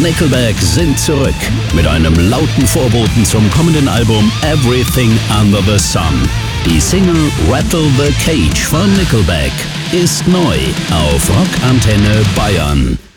Nickelback sind zurück mit einem lauten Vorboten zum kommenden Album Everything Under the Sun. Die Single Rattle the Cage von Nickelback ist neu auf Rockantenne Bayern.